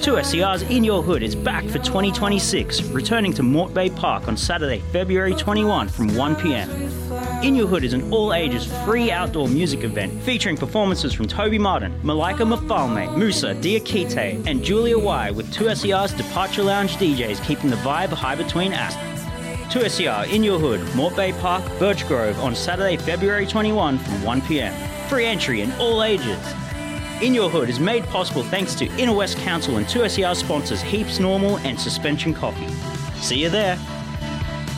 2SER's In Your Hood is back for 2026, returning to Mort Bay Park on Saturday, February 21 from 1 p.m. In Your Hood is an all-ages free outdoor music event featuring performances from Toby Martin, Malika Mafalme, Musa Diakite and Julia Y, with 2SER's Departure Lounge DJs keeping the vibe high between acts. 2SER In Your Hood, Mort Bay Park, Birch Grove on Saturday, February 21 from 1 p.m. Free entry in all ages. In Your Hood is made possible thanks to Inner West Council and 2SER sponsors Heaps Normal and Suspension Coffee. See you there.